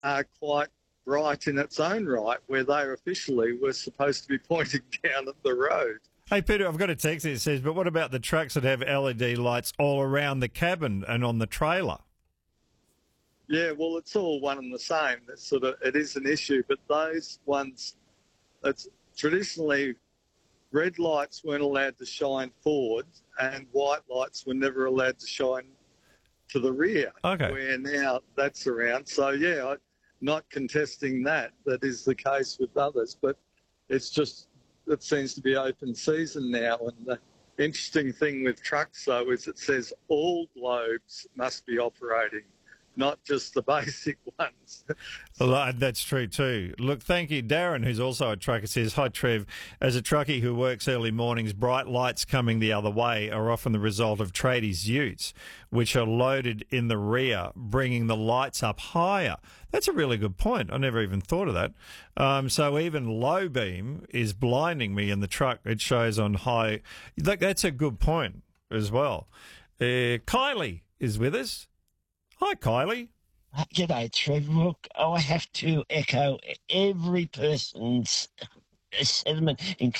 are quite bright in its own right, where they officially were supposed to be pointing down at the road. Hey, Peter, I've got a text that says, but what about the trucks that have LED lights all around the cabin and on the trailer? Yeah, well, it's all one and the same. It is an issue, but those ones, it's traditionally red lights weren't allowed to shine forward and white lights were never allowed to shine to the rear. Okay. Where now that's around. So, yeah, I'm not contesting that. That is the case with others, but it's just, it seems to be open season now. And the interesting thing with trucks, though, is it says all globes must be operating, not just the basic ones. Well, that's true too. Look, thank you. Darren, who's also a trucker, says, hi, Trev. As a truckie who works early mornings, bright lights coming the other way are often the result of tradies' utes, which are loaded in the rear, bringing the lights up higher. That's a really good point. I never even thought of that. So even low beam is blinding me in the truck. It shows on high. That's a good point as well. Kylie is with us. Hi, Kylie. G'day, Trev. Look, I have to echo every person's sentiment, including